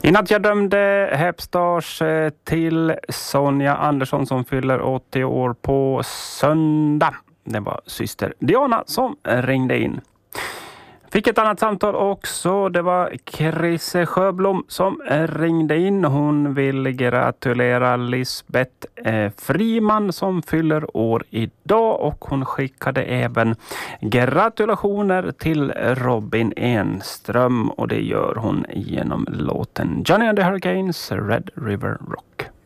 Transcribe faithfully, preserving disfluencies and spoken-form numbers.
I natt jag dömde Hepstars till Sonja Andersson som fyller åttio år på söndag. Det var syster Diana som ringde in. Fick ett annat samtal också. Det var Chris Sjöblom som ringde in. Hon vill gratulera Lisbeth Friman som fyller år idag. Och hon skickade även gratulationer till Robin Enström. Och det gör hon genom låten Johnny and the Hurricanes, Red River Rock.